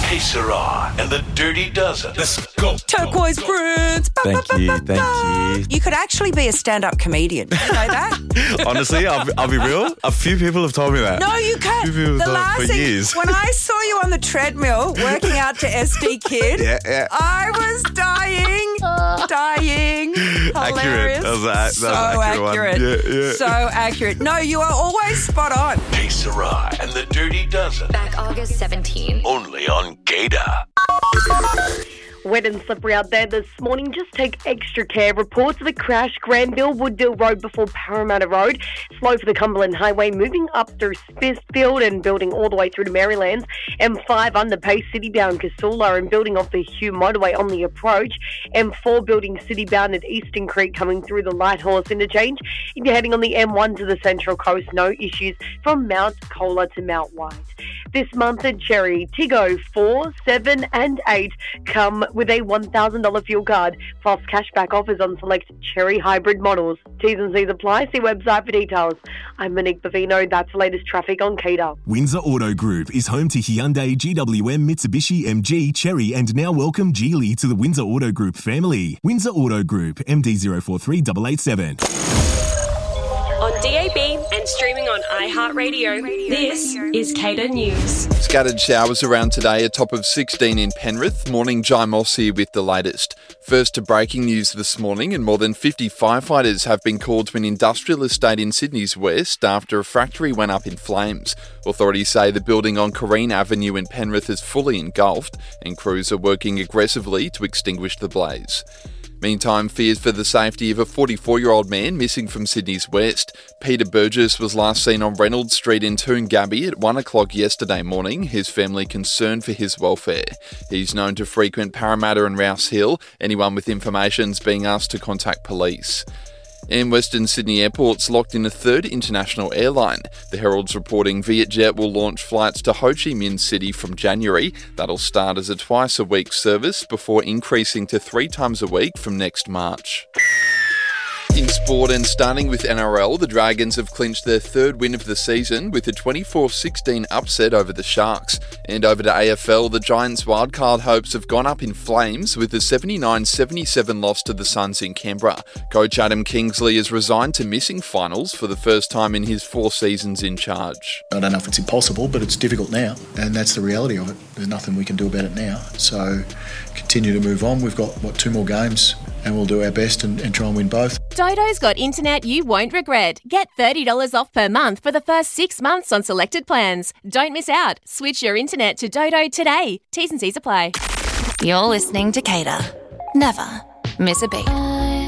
Hey, Sarah, and the Dirty Dozen. Let's go. Turquoise Prince. Thank you. You could actually be a stand-up comedian. You know that? Honestly, I'll be real. A few people have told me that. No, you can't. A few people have told me for years. When I saw you on the treadmill working out to SD Kid, Yeah. I was dying. Hilarious. Accurate. That was an so accurate one. Yeah. So accurate. No, you are always spot on. Hey, Sarah, and the Dirty Dozen. Back August 17. Only on Gator. Wet and slippery out there this morning. Just take extra care. Reports of a crash, Granville, Woodville Road before Parramatta Road. Slow for the Cumberland Highway, moving up through Smithfield and building all the way through to Marylands. M5 underpace, city-bound Casula and building off the Hugh motorway on the approach. M4 building city-bound at Eastern Creek coming through the Lighthorse interchange. If you're heading on the M1 to the Central Coast, no issues from Mount Colah to Mount White. This month at Cherry, Tiggo 4, 7 and 8 come with a $1,000 fuel card, plus cashback offers on select Cherry hybrid models. T's and C's apply. See website for details. I'm Monique Bavino. That's the latest traffic on Cater. Windsor Auto Group is home to Hyundai, GWM, Mitsubishi, MG, Cherry and now welcome Geely to the Windsor Auto Group family. Windsor Auto Group, MD043887. On DAB and streaming on iHeartRadio, this is Cater News. Scattered showers around today, a top of 16 in Penrith. Morning, Jai Moss here with the latest. First to breaking news this morning, and more than 50 firefighters have been called to an industrial estate in Sydney's west after a factory went up in flames. Authorities say the building on Corrine Avenue in Penrith is fully engulfed, and crews are working aggressively to extinguish the blaze. Meantime, fears for the safety of a 44-year-old man missing from Sydney's west. Peter Burgess was last seen on Reynolds Street in Toongabbie at 1 o'clock yesterday morning, his family concerned for his welfare. He's known to frequent Parramatta and Rouse Hill. Anyone with information is being asked to contact police. And Western Sydney Airport's locked in a third international airline. The Herald's reporting Vietjet will launch flights to Ho Chi Minh City from January. That'll start as a twice-a-week service before increasing to 3 times a week from next March. In sport and starting with NRL, the Dragons have clinched their third win of the season with a 24-16 upset over the Sharks. And over to AFL, the Giants' wildcard hopes have gone up in flames with a 79-77 loss to the Suns in Canberra. Coach Adam Kingsley has resigned to missing finals for the first time in his 4 seasons in charge. I don't know if it's impossible, but it's difficult now, and that's the reality of it. There's nothing we can do about it now. So continue to move on. We've got, 2 more games, and we'll do our best and try and win both. Dodo's got internet you won't regret. Get $30 off per month for the first 6 months on selected plans. Don't miss out. Switch your internet to Dodo today. T's and C's apply. You're listening to Cater. Never miss a beat.